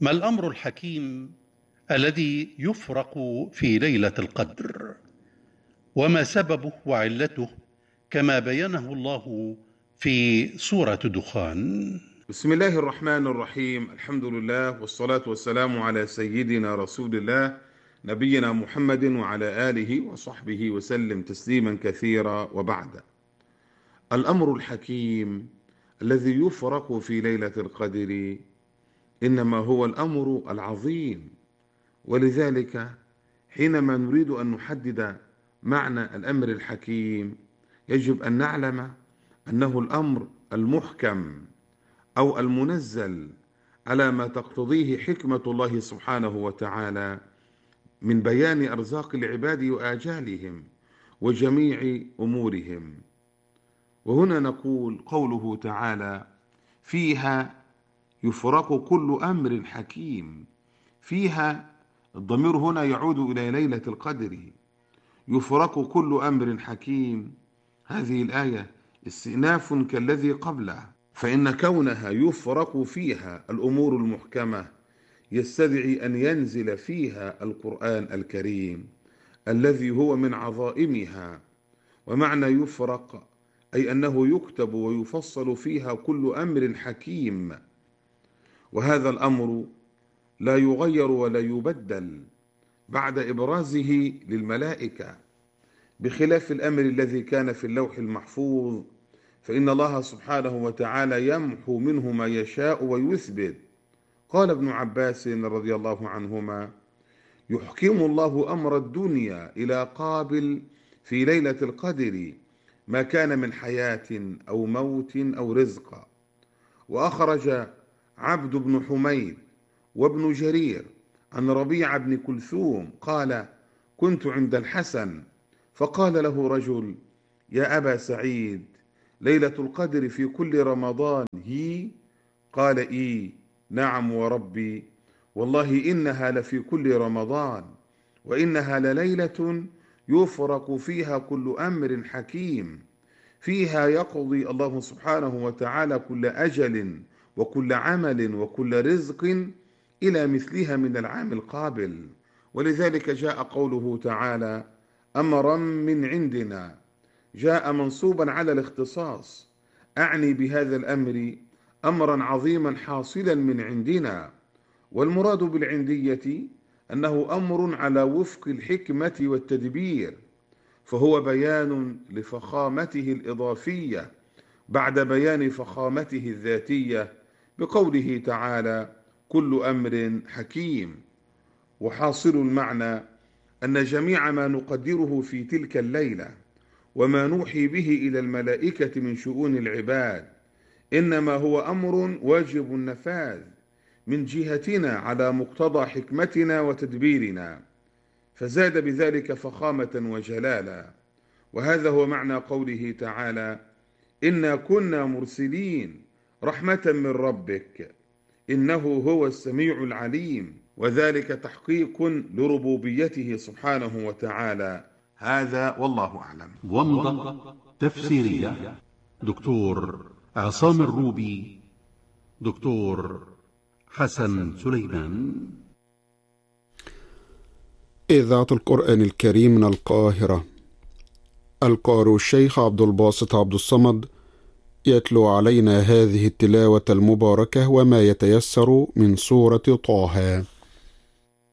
ما الأمر الحكيم الذي يفرق في ليلة القدر؟ وما سببه وعلته كما بينه الله في سورة دخان؟ بسم الله الرحمن الرحيم. الحمد لله والصلاة والسلام على سيدنا رسول الله نبينا محمد وعلى آله وصحبه وسلم تسليما كثيرا، وبعد. الأمر الحكيم الذي يفرق في ليلة القدر إنما هو الأمر العظيم، ولذلك حينما نريد أن نحدد معنى الأمر الحكيم يجب أن نعلم أنه الأمر المحكم أو المنزل على ما تقتضيه حكمة الله سبحانه وتعالى من بيان أرزاق العباد وآجالهم وجميع أمورهم. وهنا نقول قوله تعالى: فيها يفرق كل أمر حكيم. فيها الضمير هنا يعود إلى ليلة القدر. يفرق كل أمر حكيم، هذه الآية استئناف كالذي قبله، فإن كونها يفرق فيها الأمور المحكمة يستدعي أن ينزل فيها القرآن الكريم الذي هو من عظائمها. ومعنى يفرق أي أنه يكتب ويفصل فيها كل أمر حكيم، وهذا الأمر لا يغير ولا يبدل بعد إبرازه للملائكة، بخلاف الأمر الذي كان في اللوح المحفوظ، فإن الله سبحانه وتعالى يمحو منه ما يشاء ويثبت. قال ابن عباس رضي الله عنهما: يحكم الله أمر الدنيا إلى قابل في ليلة القدر ما كان من حياة أو موت أو رزق. وأخرج عبد بن حميد وابن جرير عن ربيع بن كلثوم قال: كنت عند الحسن فقال له رجل: يا أبا سعيد، ليلة القدر في كل رمضان هي؟ قال: إي نعم وربي، والله إنها لفي كل رمضان، وإنها لليلة يفرق فيها كل أمر حكيم، فيها يقضي الله سبحانه وتعالى كل أجل وكل عمل وكل رزق إلى مثلها من العام القابل. ولذلك جاء قوله تعالى: أمرا من عندنا، جاء منصوبا على الاختصاص، أعني بهذا الأمر أمرا عظيما حاصلا من عندنا. والمراد بالعندية أنه أمر على وفق الحكمة والتدبير، فهو بيان لفخامته الإضافية بعد بيان فخامته الذاتية، بقوله تعالى: كل أمر حكيم. وحاصل المعنى أن جميع ما نقدره في تلك الليلة وما نوحي به إلى الملائكة من شؤون العباد إنما هو أمر واجب النفاذ من جهتنا على مقتضى حكمتنا وتدبيرنا، فزاد بذلك فخامة وجلالا. وهذا هو معنى قوله تعالى: إنا كنا مرسلين رحمة من ربك إنه هو السميع العليم، وذلك تحقيق لربوبيته سبحانه وتعالى. هذا والله أعلم. ومضة تفسيرية دكتور عصام الروبي، دكتور حسن سليمان. إذاعة القرآن الكريم من القاهرة. القارئ الشيخ عبد الباسط عبد الصمد يتلو علينا هذه التلاوة المباركة وما يتيسر من سورة طه.